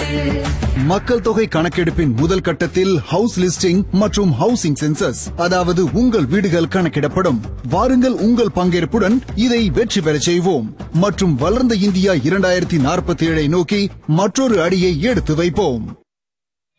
மக்கள் தொகை கணக்கெடுப்பின் முதல் கட்டத்தில் ஹவுஸ் லிஸ்டிங் மற்றும் ஹவுசிங் சென்சஸ், அதாவது உங்கள் வீடுகள் கணக்கிடப்படும். வாருங்கள், உங்கள் பங்கேற்புடன் இதை வெற்றி பெறச் செய்வோம் மற்றும் வளர்ந்த இந்தியா 2047 நோக்கி மற்றொரு அடியை எடுத்து வைப்போம்.